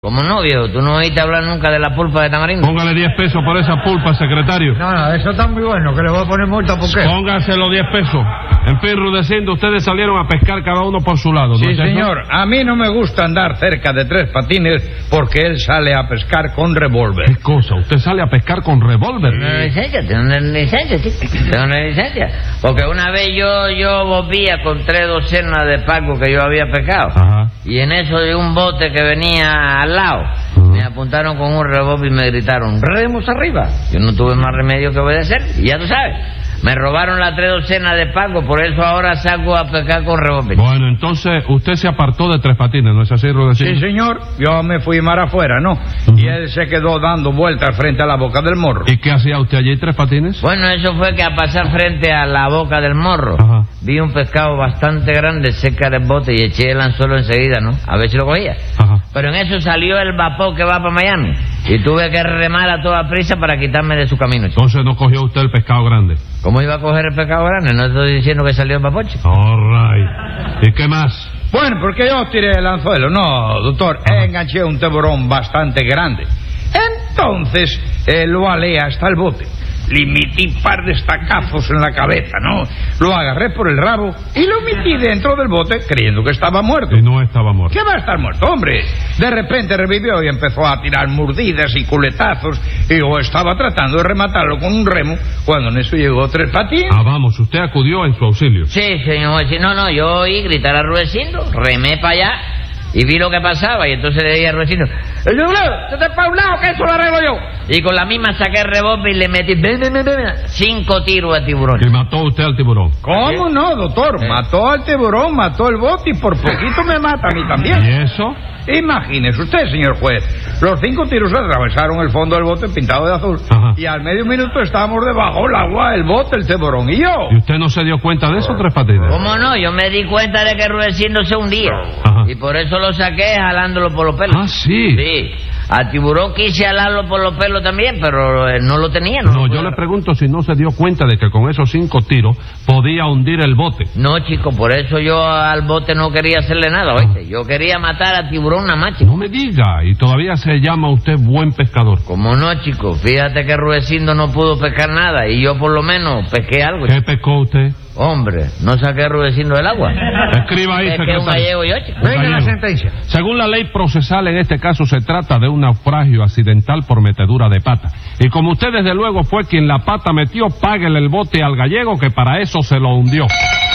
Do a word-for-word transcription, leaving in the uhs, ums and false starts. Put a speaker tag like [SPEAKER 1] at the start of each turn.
[SPEAKER 1] ¿Cómo no, viejo? ¿Tú no oíste hablar nunca de la pulpa de tamarindo?
[SPEAKER 2] Póngale diez pesos por esa pulpa, secretario.
[SPEAKER 3] No, no, eso está muy bueno, que le voy a poner multa, ¿por qué?
[SPEAKER 2] Póngaselo diez pesos. En fin, Rudecindo, ustedes salieron a pescar cada uno por su lado, ¿no
[SPEAKER 3] Sí,
[SPEAKER 2] es eso?
[SPEAKER 3] señor. A mí no me gusta andar cerca de Tres Patines porque él sale a pescar con revólver.
[SPEAKER 2] ¿Qué cosa? ¿Usted sale a pescar con revólver?
[SPEAKER 1] Una licencia, tengo una licencia, sí. Tengo una licencia. Porque una vez yo yo volvía con tres docenas de pacos que yo había pescado.
[SPEAKER 2] Ajá.
[SPEAKER 1] Y en eso de un bote que venía al lado, me apuntaron con un revólver y me gritaron, ¡remos arriba! Yo no tuve más remedio que obedecer, y ya tú sabes. Me robaron las tres docenas de pacos, por eso ahora salgo a pescar con revólver.
[SPEAKER 2] Bueno, entonces usted se apartó de Tres Patines, ¿no es así, Rudecindo?
[SPEAKER 3] Sí, señor. Yo me fui mar afuera, ¿no?
[SPEAKER 2] Uh-huh.
[SPEAKER 3] Y él se quedó dando vueltas frente a la boca del morro.
[SPEAKER 2] ¿Y qué hacía usted allí, Tres Patines?
[SPEAKER 1] Bueno, eso fue que al pasar frente a la boca del morro,
[SPEAKER 2] Ajá.
[SPEAKER 1] vi un pescado bastante grande cerca del bote y eché el anzuelo enseguida, ¿no? A ver si lo cogía.
[SPEAKER 2] Ajá.
[SPEAKER 1] Pero en eso salió el vapor que va para Miami y tuve que remar a toda prisa para quitarme de su camino, chico.
[SPEAKER 2] Entonces no cogió usted el pescado grande.
[SPEAKER 1] ¿Cómo iba a coger el pescado grande? No estoy diciendo que salió el vapor, chico.
[SPEAKER 2] All right. ¿Y qué más?
[SPEAKER 3] Bueno, porque yo tiré el anzuelo. No, doctor, enganché un tiburón bastante grande. Entonces, eh, lo alé hasta el bote. Le metí un par de estacazos en la cabeza, ¿no? Lo agarré por el rabo y lo metí dentro del bote creyendo que estaba muerto.
[SPEAKER 2] Y no estaba muerto.
[SPEAKER 3] ¿Qué va a estar muerto, hombre? De repente revivió y empezó a tirar mordidas y culetazos y yo estaba tratando de rematarlo con un remo cuando en eso llegó Tres Patines.
[SPEAKER 2] Ah, vamos, usted acudió en su auxilio.
[SPEAKER 1] Sí, señor. Sí, no, no, yo oí gritar a Rudecindo, remé para allá y vi lo que pasaba y entonces le dije a Rudecindo, ¡el doblado, te te para un lado que eso lo arreglo yo! Y con la misma saqué el revólver y le metí ven, ven, ven, ven, cinco tiros al tiburón.
[SPEAKER 2] Y mató usted al tiburón.
[SPEAKER 3] ¿Cómo no, doctor?
[SPEAKER 1] ¿Eh?
[SPEAKER 3] Mató al tiburón, mató el bote y por poquito me mata a mí también.
[SPEAKER 2] ¿Y eso?
[SPEAKER 3] Imagínese usted, señor juez. Los cinco tiros atravesaron el fondo del bote pintado de azul.
[SPEAKER 2] Ajá.
[SPEAKER 3] Y al medio minuto estábamos debajo del agua, el bote, el tiburón y yo.
[SPEAKER 2] ¿Y usted no se dio cuenta de eso, Tres Patines?
[SPEAKER 1] ¿Cómo no? Yo me di cuenta de que Rudecindo se hundía.
[SPEAKER 2] Ajá.
[SPEAKER 1] Y por eso lo saqué jalándolo por los pelos.
[SPEAKER 2] Ah, sí.
[SPEAKER 1] Sí. Al tiburón quise jalarlo por los pelos también, pero eh, no lo tenía. No,
[SPEAKER 2] No,
[SPEAKER 1] lo
[SPEAKER 2] yo
[SPEAKER 1] podía.
[SPEAKER 2] le pregunto si no se dio cuenta de que con esos cinco tiros podía hundir el bote.
[SPEAKER 1] No, chico, por eso yo al bote no quería hacerle nada, ¿oíste? Yo quería matar a tiburón nada más, chico.
[SPEAKER 2] No me diga, y todavía se llama usted buen pescador.
[SPEAKER 1] ¿Cómo no, chico? Fíjate que Rudecindo no pudo pescar nada y yo por lo menos pesqué algo.
[SPEAKER 2] ¿Qué pescó usted?
[SPEAKER 1] Hombre, no saqué a Rudecindo del agua.
[SPEAKER 2] Escriba ahí,
[SPEAKER 1] Pesqué un
[SPEAKER 2] secretario.
[SPEAKER 1] gallego yo, chico.
[SPEAKER 3] Venga la
[SPEAKER 2] Gallego.
[SPEAKER 3] sentencia.
[SPEAKER 2] Según la ley procesal, en este caso se trata de un naufragio accidental por metedura de pata. Y como usted desde luego fue quien la pata metió, páguele el bote al gallego que para eso se lo hundió.